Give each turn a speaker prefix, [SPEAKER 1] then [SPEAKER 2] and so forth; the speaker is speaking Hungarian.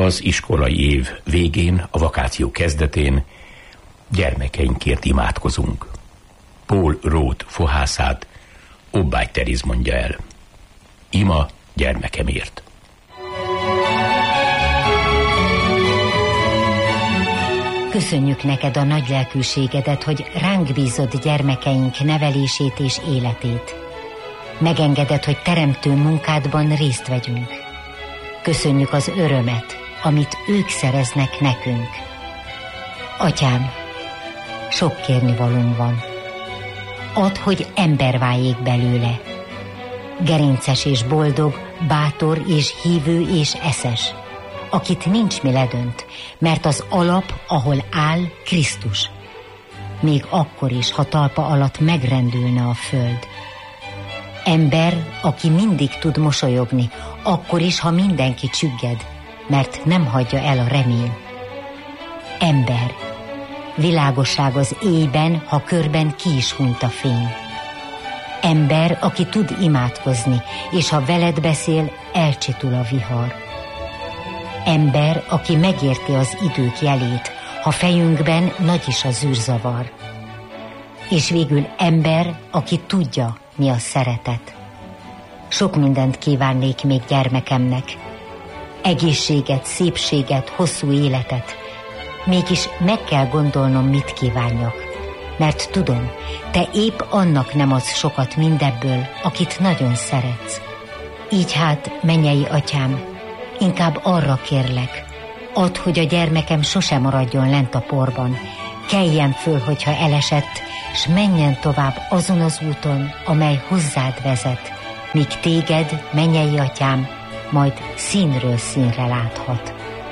[SPEAKER 1] Az iskolai év végén, a vakáció kezdetén gyermekeinkért imádkozunk. Paul Roth fohászát Obbágy Teriz mondja el. Ima gyermekemért.
[SPEAKER 2] Köszönjük neked a nagy lelkűségedet, hogy ránk bízod gyermekeink nevelését és életét. Megengeded, hogy teremtő munkádban részt vegyünk. Köszönjük az örömet, amit ők szereznek nekünk. Atyám, sok kérnivalónk van. Add, hogy ember váljék belőle. Gerinces és boldog, bátor és hívő és eszes, akit nincs mi ledönt, mert az alap, ahol áll, Krisztus. Még akkor is, ha talpa alatt megrendülne a föld. Ember, aki mindig tud mosolyogni, akkor is, ha mindenki csügged, mert nem hagyja el a remény. Ember, világosság az éjben, ha körben ki is hunyt a fény. Ember, aki tud imádkozni, és ha veled beszél, elcsitul a vihar. Ember, aki megérti az idők jelét, ha fejünkben nagy is a zűrzavar. És végül ember, aki tudja, mi a szeretet. Sok mindent kívánnék még gyermekemnek. Egészséget, szépséget, hosszú életet. Mégis meg kell gondolnom, mit kívánjak. Mert tudom, te épp annak nem adsz sokat mindebből, akit nagyon szeretsz. Így hát, mennyei atyám, inkább arra kérlek, add, hogy a gyermekem sosem maradjon lent a porban, keljen föl, hogyha elesett, s menjen tovább azon az úton, amely hozzád vezet, míg téged, mennyei atyám, majd színről színre láthat.